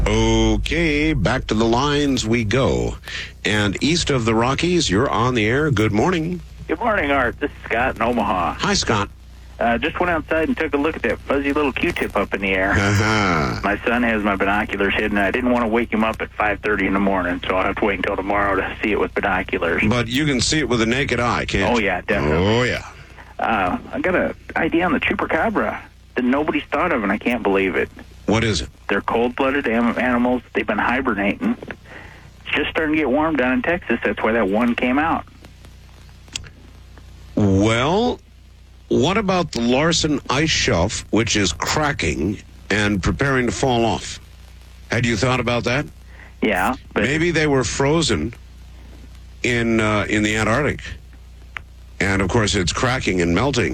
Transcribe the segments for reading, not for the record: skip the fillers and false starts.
Okay, back to the lines we go. And east of the Rockies, you're on the air. Good morning. Good morning, Art. This is Scott in Omaha. Hi, Scott. Just went outside and took a look at that fuzzy little Q-tip up in the air. My son has my binoculars hidden. I didn't want to wake him up at 5:30 in the morning, so I'll have to wait until tomorrow to see it with binoculars. But you can see it with the naked eye, can't you? Oh, yeah, definitely. Oh, yeah. I got an idea on the chupacabra that nobody's thought of, and I can't believe it. What is it? They're cold-blooded animals. They've been hibernating. It's just starting to get warm down in Texas. That's why that one came out. Well, what about the Larsen ice shelf, which is cracking and preparing to fall off? Had you thought about that? Yeah. But maybe they were frozen in the Antarctic. And, of course, it's cracking and melting.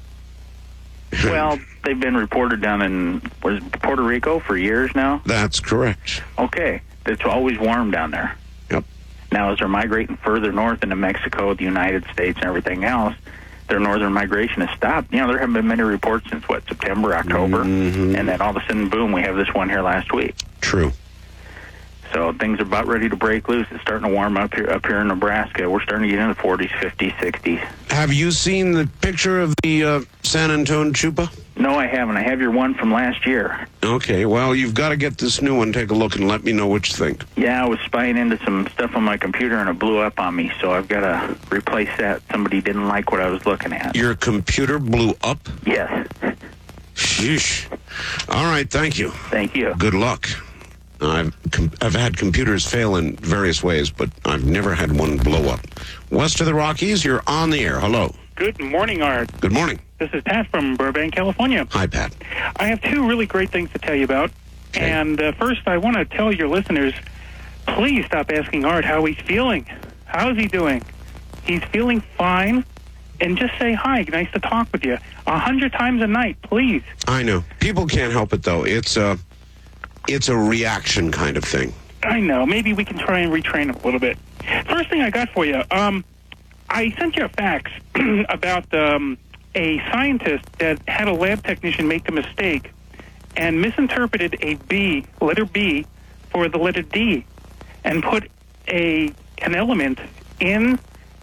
Well, they've been reported down in Puerto Rico for years now. That's correct. Okay. It's always warm down there. Yep. Now, as they're migrating further north into Mexico, the United States, and everything else, their northern migration has stopped. You know, there haven't been many reports since, September, October? Mm-hmm. And then all of a sudden, boom, we have this one here last week. True. So things are about ready to break loose. It's starting to warm up here in Nebraska. We're starting to get into the 40s, 50s, 60s. Have you seen the picture of the San Antonio Chupa? No, I haven't. I have your one from last year. Okay, well, you've got to get this new one. Take a look and let me know what you think. Yeah, I was spying into some stuff on my computer, and it blew up on me, so I've got to replace that. Somebody didn't like what I was looking at. Your computer blew up? Yes. Sheesh. All right, thank you. Thank you. Good luck. I've had computers fail in various ways, but I've never had one blow up. West of the Rockies, you're on the air. Hello. Good morning, Art. Good morning. This is Pat from Burbank, California. Hi, Pat. I have two really great things to tell you about. Okay. And first, I want to tell your listeners, please stop asking Art how he's feeling. How is he doing? He's feeling fine. And just say hi. Nice to talk with you. 100 times a night, please. I know. People can't help it, though. It's a reaction kind of thing. I know. Maybe we can try and retrain him a little bit. First thing I got for you, I sent you a fax about a scientist that had a lab technician make a mistake and misinterpreted a B, letter B, for the letter D, and put an element in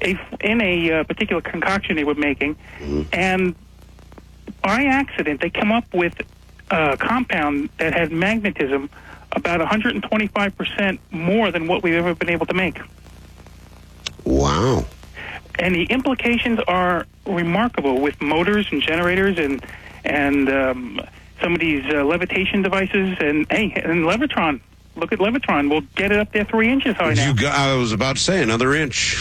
a particular concoction they were making, and by accident they come up with a compound that had magnetism about 125% more than what we've ever been able to make. Wow. And the implications are remarkable with motors and generators and some of these levitation devices. And Levitron. Look at Levitron. We'll get it up there 3 inches high now. I was about to say another inch.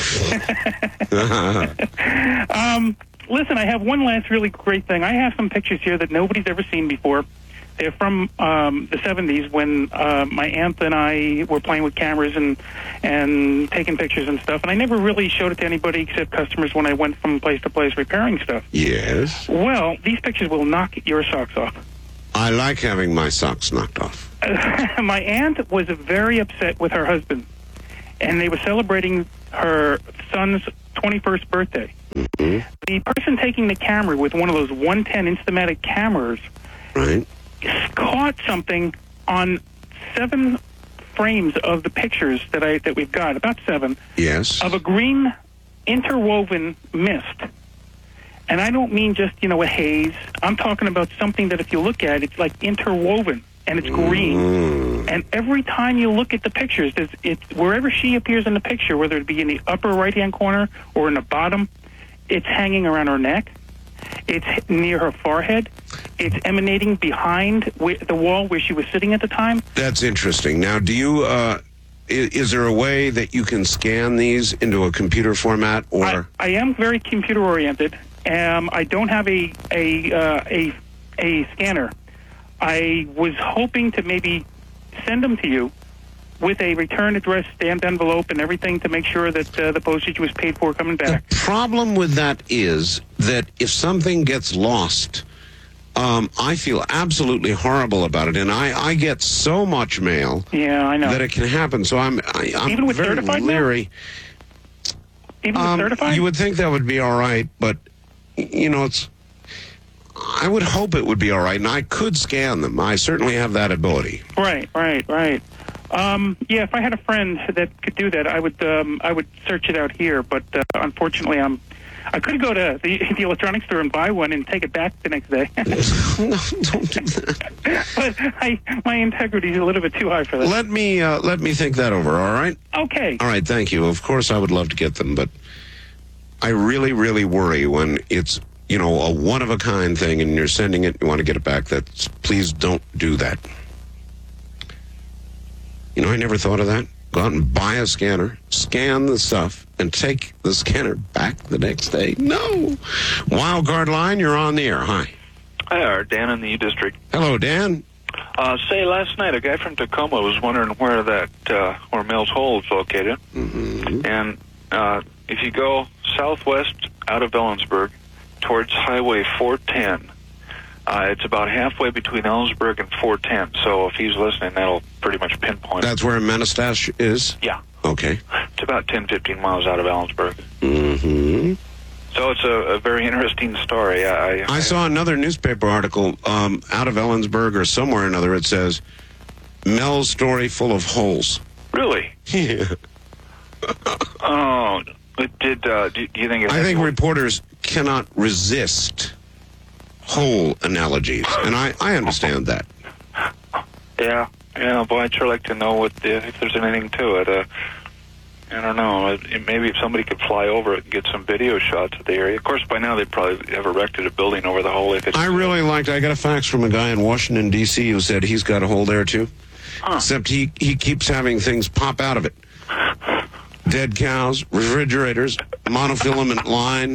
Listen, I have one last really great thing. I have some pictures here that nobody's ever seen before. They're from the 70s when my aunt and I were playing with cameras and taking pictures and stuff. And I never really showed it to anybody except customers when I went from place to place repairing stuff. Yes. Well, these pictures will knock your socks off. I like having my socks knocked off. My aunt was very upset with her husband, and they were celebrating her son's 21st birthday. Mm-hmm. The person taking the camera with one of those 110 Instamatic cameras right. caught something on 7 frames of the pictures that we've got, about 7, yes, of a green interwoven mist. And I don't mean just, a haze. I'm talking about something that if you look at, it's like interwoven, and it's green. And every time you look at the pictures, wherever she appears in the picture, whether it be in the upper right-hand corner or in the bottom, it's hanging around her neck. It's near her forehead. It's emanating behind the wall where she was sitting at the time. That's interesting. Now, do you... is there a way that you can scan these into a computer format, or... I am very computer-oriented. I don't have a scanner. I was hoping to maybe send them to you with a return address, stamped envelope, and everything to make sure that the postage was paid for coming back. The problem with that is that if something gets lost, I feel absolutely horrible about it, and I get so much mail. Yeah, I know that it can happen. So I'm even with very certified leery. Mail? Even with certified? You would think that would be all right, but it's. I would hope it would be all right, and I could scan them. I certainly have that ability. Right. Yeah, if I had a friend that could do that, I would search it out here. But unfortunately, I could go to the electronics store and buy one and take it back the next day. No, don't do that. But my integrity is a little bit too high for that. Let me think that over, all right? Okay. All right, thank you. Of course, I would love to get them, but I really, really worry when it's, a one-of-a-kind thing and you're sending it, you want to get it back. Please don't do that. I never thought of that. Go out and buy a scanner, scan the stuff, and take the scanner back the next day. No. Wild Card Line, you're on the air. Hi. Hi, Dan in the U District. Hello, Dan. Say, last night a guy from Tacoma was wondering where where Mills Hole is located. Mm-hmm. And if you go southwest out of Ellensburg towards Highway 410, it's about halfway between Ellensburg and 410. So if he's listening, that'll pretty much pinpoint. That's where Menistash is? Yeah. Okay. It's about 10, 15 miles out of Ellensburg. Mm-hmm. So it's a very interesting story. I saw another newspaper article out of Ellensburg or somewhere or another. It says, Mel's story full of holes. Really? Yeah. Oh, do you think I think reporters cannot resist hole analogies, and I understand that. Yeah, boy, I'd sure like to know if there's anything to it. I don't know. Maybe if somebody could fly over it and get some video shots of the area. Of course, by now they probably have erected a building over the hole. I got a fax from a guy in Washington, D.C. who said he's got a hole there, too. Huh. Except he keeps having things pop out of it. Dead cows, refrigerators, monofilament line.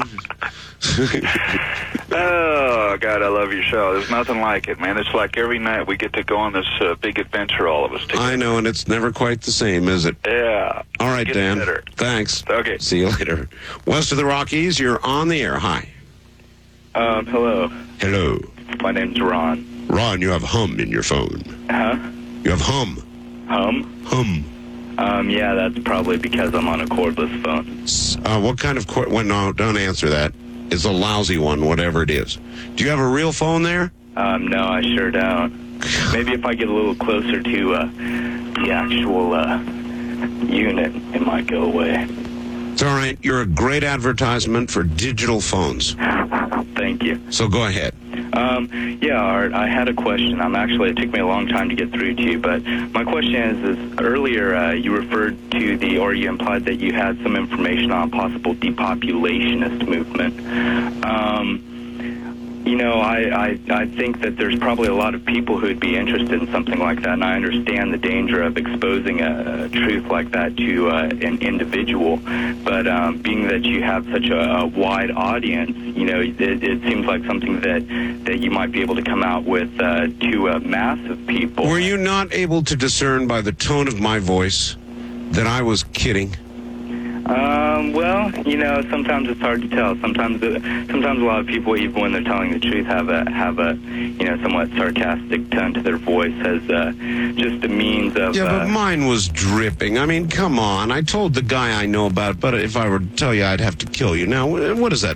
Oh, God, I love your show. There's nothing like it, man. It's like every night we get to go on this big adventure, all of us together. I know, and it's never quite the same, is it? Yeah. All right, Dan. Better. Thanks. Okay. See you later. West of the Rockies, you're on the air. Hi. Hello. Hello. My name's Ron. Ron, you have hum in your phone. Huh? You have hum. Hum? Hum. Yeah, that's probably because I'm on a cordless phone. What kind of cord? Well, no, don't answer that. It's a lousy one, whatever it is. Do you have a real phone there? No, I sure don't. Maybe if I get a little closer to the actual unit, it might go away. It's all right. You're a great advertisement for digital phones. Thank you. So go ahead. Yeah, Art, I had a question. It took me a long time to get through to you, but my question is earlier you referred to or you implied that you had some information on a possible depopulationist movement. I think that there's probably a lot of people who would be interested in something like that, and I understand the danger of exposing a truth like that to an individual. But being that you have such a wide audience, it seems like something that you might be able to come out with to a mass of people. Were you not able to discern by the tone of my voice that I was kidding? Well, sometimes it's hard to tell. Sometimes a lot of people, even when they're telling the truth, have a somewhat sarcastic tone to their voice as just a means of. Yeah, but mine was dripping. I mean, come on. I told the guy I know about it, but if I were to tell you, I'd have to kill you. Now, what does that